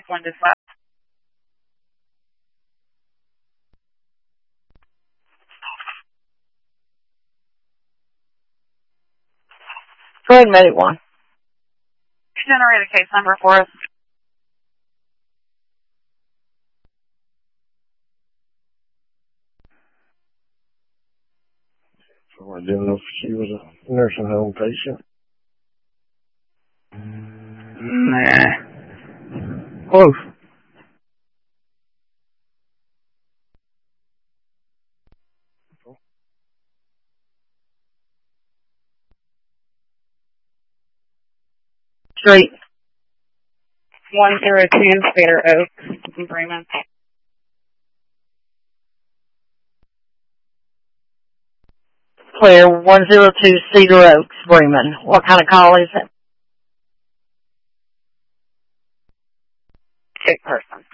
1 dispatch. Go ahead, Medic 1. Generate a case number for us. So I didn't know if she was a nursing home patient. Nah. Close. Street. 102 Cedar Oaks, Bremen. Clear. 102 Cedar Oaks, Bremen. What kind of call is it? Sick person.